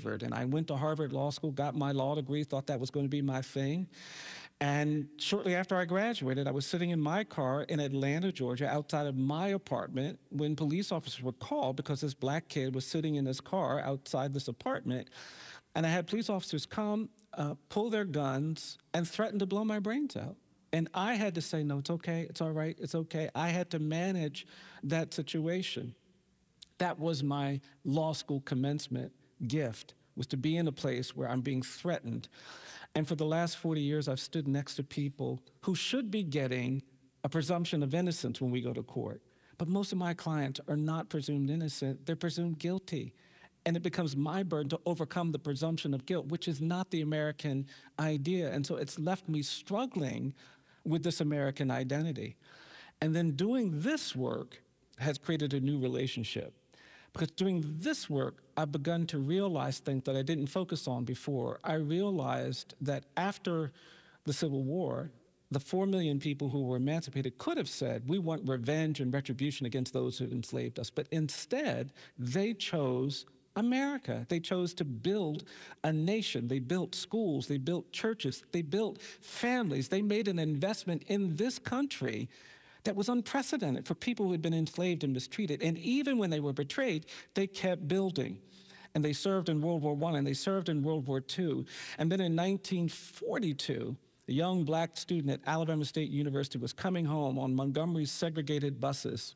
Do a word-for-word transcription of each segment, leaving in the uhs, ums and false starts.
Harvard, and I went to Harvard Law School, got my law degree, thought that was going to be my thing. And shortly after I graduated, I was sitting in my car in Atlanta, Georgia, outside of my apartment when police officers were called because this black kid was sitting in his car outside this apartment. And I had police officers come, uh, pull their guns, and threaten to blow my brains out. And I had to say, no, it's okay, it's all right, it's okay. I had to manage that situation. That was my law school commencement gift, was to be in a place where I'm being threatened. And for the last forty years, I've stood next to people who should be getting a presumption of innocence when we go to court. But most of my clients are not presumed innocent, they're presumed guilty. And it becomes my burden to overcome the presumption of guilt, which is not the American idea. And so it's left me struggling with this American identity. And then doing this work has created a new relationship. Because doing this work, I've begun to realize things that I didn't focus on before. I realized that after the Civil War, the four million people who were emancipated could have said, we want revenge and retribution against those who enslaved us. But instead, they chose America. They chose to build a nation. They built schools, they built churches, they built families. They made an investment in this country that was unprecedented for people who had been enslaved and mistreated. And even when they were betrayed, they kept building. And they served in World War One and they served in World War Two. And then in nineteen forty-two, a young black student at Alabama State University was coming home on Montgomery's segregated buses.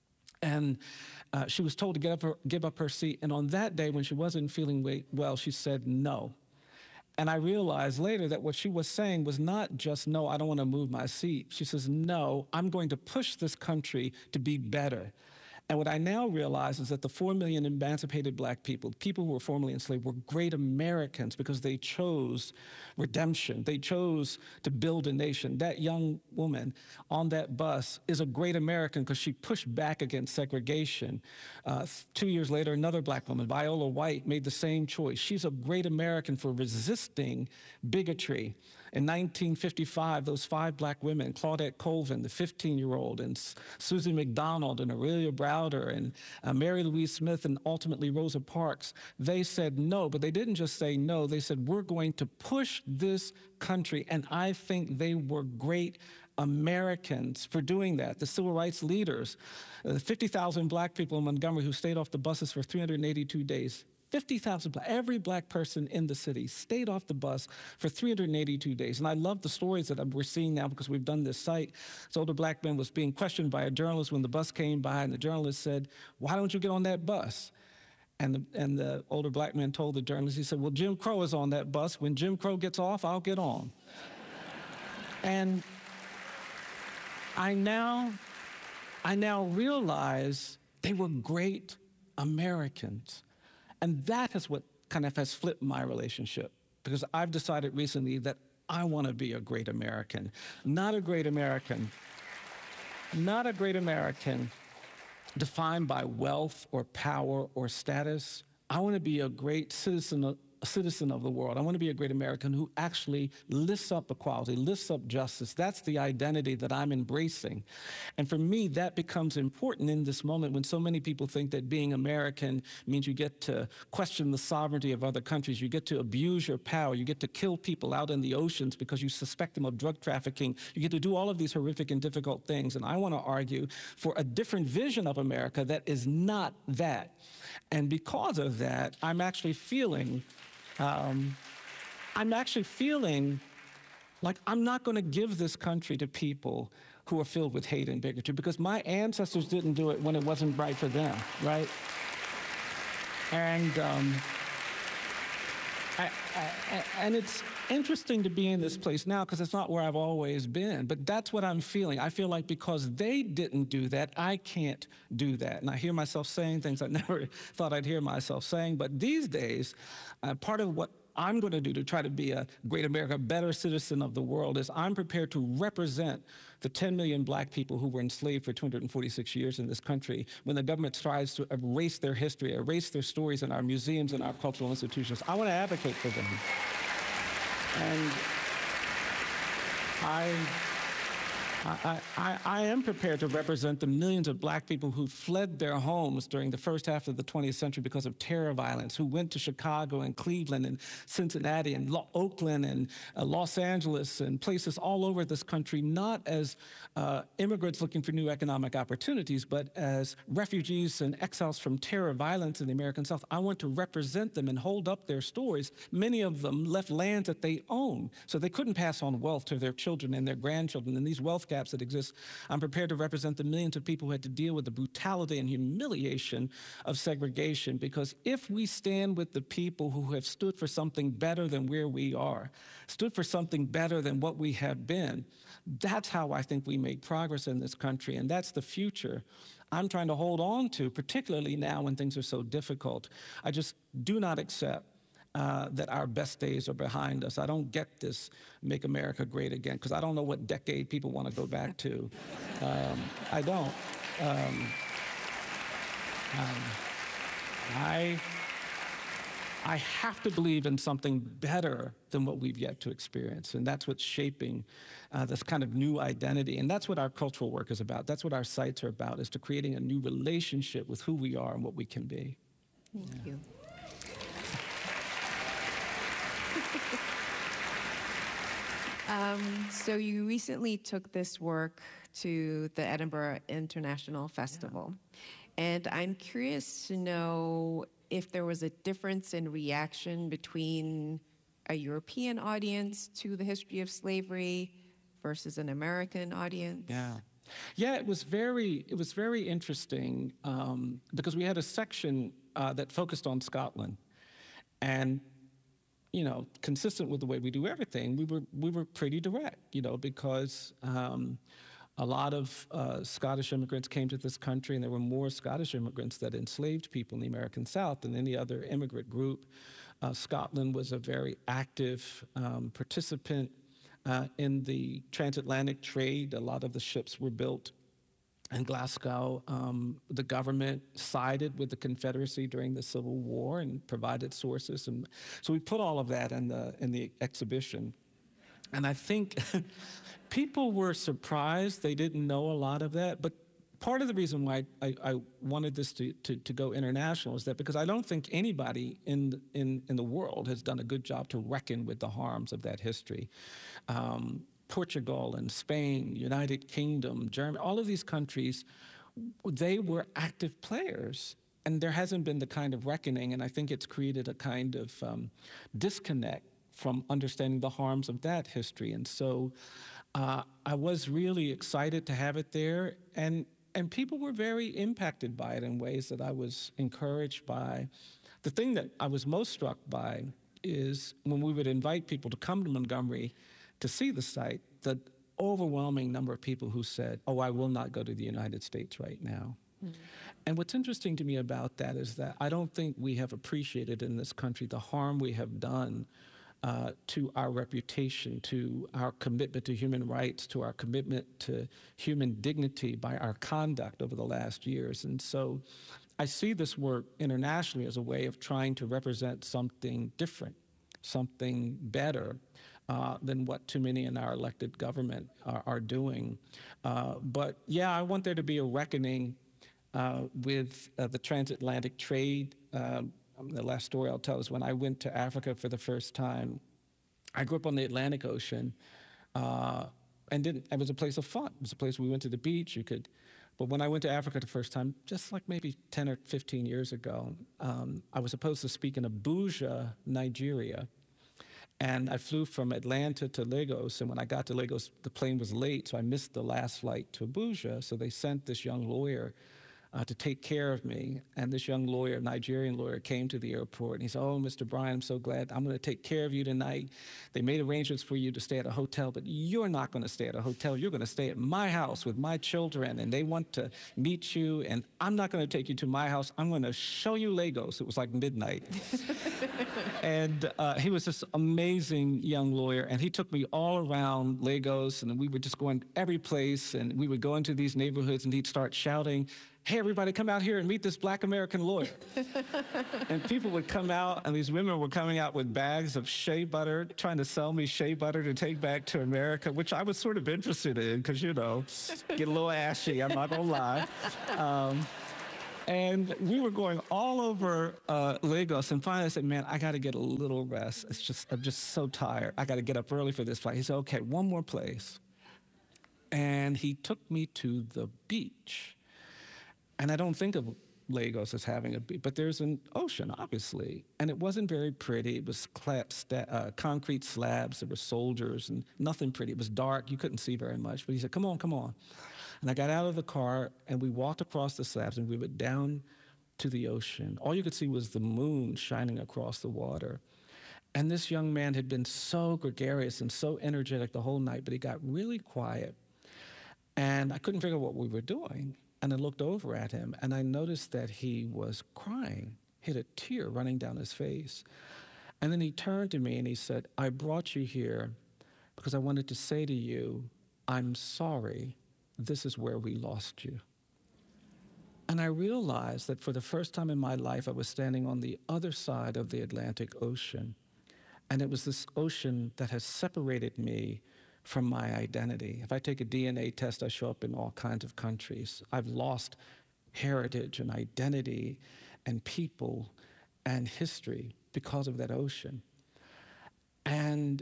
And uh, she was told to get up her, give up her seat. And on that day, when she wasn't feeling well, she said no. And I realized later that what she was saying was not just, no, I don't want to move my seat. She says, no, I'm going to push this country to be better. And what I now realize is that the four million emancipated black people, people who were formerly enslaved, were great Americans because they chose redemption. They chose to build a nation. That young woman on that bus is a great American because she pushed back against segregation. Uh, two years later, another black woman, Viola White, made the same choice. She's a great American for resisting bigotry. In nineteen fifty-five, those five black women, Claudette Colvin, the fifteen-year-old, and Susie McDonald, and Aurelia Browder, and uh, Mary Louise Smith, and ultimately Rosa Parks, they said no, but they didn't just say no, they said, we're going to push this country, and I think they were great Americans for doing that. The civil rights leaders, uh, fifty thousand black people in Montgomery who stayed off the buses for three hundred eighty-two days. fifty thousand, every black person in the city stayed off the bus for three hundred eighty-two days. And I love the stories that we're seeing now because we've done this site. This older black man was being questioned by a journalist when the bus came by, and the journalist said, why don't you get on that bus? And the, and the older black man told the journalist, he said, well, Jim Crow is on that bus. When Jim Crow gets off, I'll get on. And I now, I now realize they were great Americans. And that is what kind of has flipped my relationship, because I've decided recently that I want to be a great American. Not a great American, not a great American defined by wealth or power or status. I want to be a great citizen of, a citizen of the world. I want to be a great American who actually lifts up equality, lifts up justice. That's the identity that I'm embracing. And for me, that becomes important in this moment when so many people think that being American means you get to question the sovereignty of other countries, you get to abuse your power, you get to kill people out in the oceans because you suspect them of drug trafficking, you get to do all of these horrific and difficult things. And I want to argue for a different vision of America that is not that. And because of that, I'm actually feeling Um, I'm actually feeling like I'm not going to give this country to people who are filled with hate and bigotry, because my ancestors didn't do it when it wasn't right for them, right? And um, I, I, and it's interesting to be in this place now because it's not where I've always been, but that's what I'm feeling. I feel like because they didn't do that, I can't do that. And I hear myself saying things I never thought I'd hear myself saying, but these days, uh, part of what I'm going to do to try to be a great America, a better citizen of the world, is I'm prepared to represent the ten million black people who were enslaved for two hundred forty-six years in this country when the government tries to erase their history, erase their stories in our museums and our cultural institutions. I want to advocate for them. And I, I, I, I am prepared to represent the millions of black people who fled their homes during the first half of the twentieth century because of terror violence, who went to Chicago and Cleveland and Cincinnati and Lo- Oakland and uh, Los Angeles and places all over this country, not as uh, immigrants looking for new economic opportunities, but as refugees and exiles from terror violence in the American South. I want to represent them and hold up their stories. Many of them left lands that they own, so they couldn't pass on wealth to their children and their grandchildren. And these wealth gaps that exist, I'm prepared to represent the millions of people who had to deal with the brutality and humiliation of segregation, because if we stand with the people who have stood for something better than where we are, stood for something better than what we have been, that's how I think we make progress in this country, and that's the future I'm trying to hold on to, particularly now when things are so difficult. I just do not accept Uh, that our best days are behind us. I don't get this Make America Great Again, because I don't know what decade people want to go back to. Um, I don't. Um, um, I, I have to believe in something better than what we've yet to experience, and that's what's shaping uh, this kind of new identity, and that's what our cultural work is about. That's what our sites are about, is to creating a new relationship with who we are and what we can be. Thank Yeah. you. Um, so you recently took this work to the Edinburgh International Festival, yeah. And I'm curious to know if there was a difference in reaction between a European audience to the history of slavery versus an American audience. Yeah. Yeah, it was very, it was very interesting um, because we had a section uh, that focused on Scotland, and you know, consistent with the way we do everything, we were we were pretty direct, you know, because um, a lot of uh, Scottish immigrants came to this country, and there were more Scottish immigrants that enslaved people in the American South than any other immigrant group. Uh, Scotland was a very active um, participant uh, in the transatlantic trade. A lot of the ships were built in Glasgow. Um, the government sided with the Confederacy during the Civil War and provided sources, and so we put all of that in the in the exhibition. And I think people were surprised; they didn't know a lot of that. But part of the reason why I, I wanted this to, to to go international is that because I don't think anybody in in in the world has done a good job to reckon with the harms of that history. Um, Portugal and Spain, United Kingdom, Germany, all of these countries, they were active players, and there hasn't been the kind of reckoning, and I think it's created a kind of um, disconnect from understanding the harms of that history. And so uh, I was really excited to have it there, and, and people were very impacted by it in ways that I was encouraged by. The thing that I was most struck by is when we would invite people to come to Montgomery to see the site, the overwhelming number of people who said, oh, I will not go to the United States right now. Mm-hmm. And what's interesting to me about that is that I don't think we have appreciated in this country the harm we have done uh, to our reputation, to our commitment to human rights, to our commitment to human dignity by our conduct over the last years. And so I see this work internationally as a way of trying to represent something different, something better, Uh, than what too many in our elected government are, are doing. Uh, but yeah, I want there to be a reckoning uh, with uh, the transatlantic trade. Uh, the last story I'll tell is when I went to Africa for the first time, I grew up on the Atlantic Ocean, uh, and didn't, it was a place of fun. It was a place where we went to the beach. You could, but when I went to Africa the first time, just like maybe ten or fifteen years ago, um, I was supposed to speak in Abuja, Nigeria. And I flew from Atlanta to Lagos, and when I got to Lagos, the plane was late, so I missed the last flight to Abuja. So they sent this young lawyer uh, to take care of me. And this young lawyer, Nigerian lawyer, came to the airport, and he said, oh, Mister Bryan, I'm so glad. I'm going to take care of you tonight. They made arrangements for you to stay at a hotel, but you're not going to stay at a hotel. You're going to stay at my house with my children, and they want to meet you, and I'm not going to take you to my house. I'm going to show you Lagos. It was like midnight. And uh, he was this amazing young lawyer, and he took me all around Lagos, and we were just going every place, and we would go into these neighborhoods, and he'd start shouting, "Hey, everybody, come out here and meet this black American lawyer." And people would come out, and these women were coming out with bags of shea butter, trying to sell me shea butter to take back to America, which I was sort of interested in, because, you know, get a little ashy, I'm not gonna lie. Um, And we were going all over uh, Lagos, and finally I said, "Man, I got to get a little rest. It's just, I'm just so tired. I got to get up early for this flight." He said, "Okay, one more place." And he took me to the beach. And I don't think of Lagos as having a beach, but there's an ocean, obviously. And it wasn't very pretty. It was cla- sta- uh, concrete slabs. There were soldiers and nothing pretty. It was dark. You couldn't see very much. But he said, "Come on, come on." And I got out of the car, and we walked across the slabs, and we went down to the ocean. All you could see was the moon shining across the water. And this young man had been so gregarious and so energetic the whole night, but he got really quiet. And I couldn't figure out what we were doing. And I looked over at him, and I noticed that he was crying. He had a tear running down his face. And then he turned to me, and he said, "I brought you here because I wanted to say to you, I'm sorry. This is where we lost you." And I realized that for the first time in my life, I was standing on the other side of the Atlantic Ocean. And it was this ocean that has separated me from my identity. If I take a D N A test, I show up in all kinds of countries. I've lost heritage and identity and people and history because of that ocean. And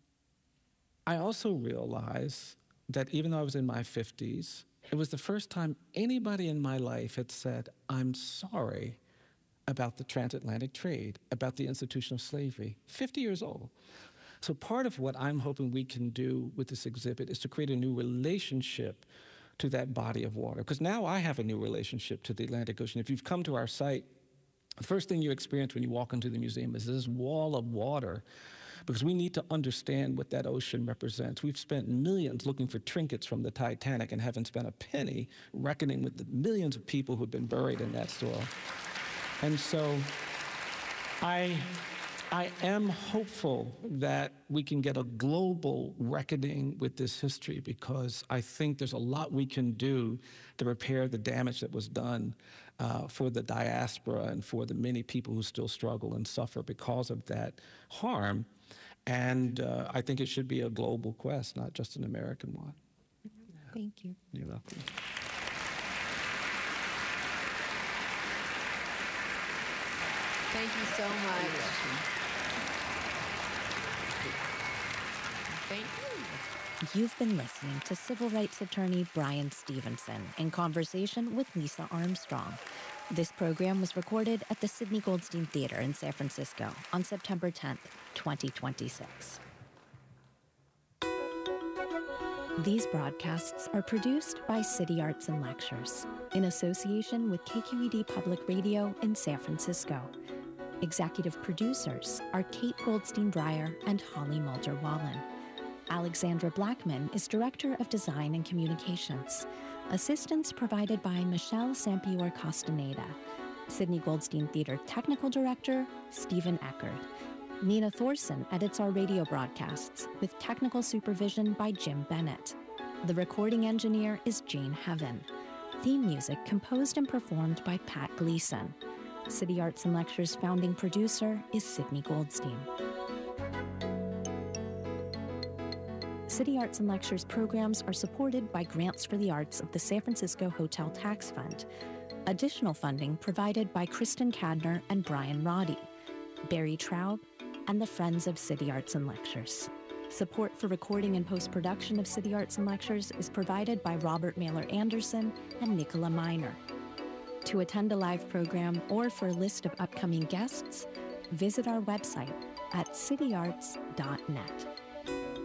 I also realized that even though I was in my fifties, it was the first time anybody in my life had said, "I'm sorry about the transatlantic trade, about the institution of slavery." fifty years old. So part of what I'm hoping we can do with this exhibit is to create a new relationship to that body of water. Because now I have a new relationship to the Atlantic Ocean. If you've come to our site, the first thing you experience when you walk into the museum is this wall of water, because we need to understand what that ocean represents. We've spent millions looking for trinkets from the Titanic and haven't spent a penny reckoning with the millions of people who've been buried in that soil. And so I, I am hopeful that we can get a global reckoning with this history, because I think there's a lot we can do to repair the damage that was done uh, for the diaspora and for the many people who still struggle and suffer because of that harm. And uh, I think it should be a global quest, not just an American one. Thank you. You're welcome. Thank you so much. Thank you. You've been listening to civil rights attorney Bryan Stevenson in conversation with Lisa Armstrong. This program was recorded at the Sidney Goldstein Theater in San Francisco on September tenth, twenty twenty-six. These broadcasts are produced by City Arts and Lectures in association with K Q E D Public Radio in San Francisco. Executive producers are Kate Goldstein-Breyer and Holly Mulder-Wallen. Alexandra Blackman is Director of Design and Communications. Assistance provided by Michelle Sampior Castaneda. Sidney Goldstein Theater Technical Director, Stephen Eckert. Nina Thorson edits our radio broadcasts with technical supervision by Jim Bennett. The recording engineer is Jane Heaven. Theme music composed and performed by Pat Gleason. City Arts and Lectures founding producer is Sidney Goldstein. City Arts and Lectures programs are supported by grants for the arts of the San Francisco Hotel Tax Fund. Additional funding provided by Kristen Cadner and Brian Roddy, Barry Traub, and the Friends of City Arts and Lectures. Support for recording and post-production of City Arts and Lectures is provided by Robert Mailer Anderson and Nicola Miner. To attend a live program or for a list of upcoming guests, visit our website at city arts dot net.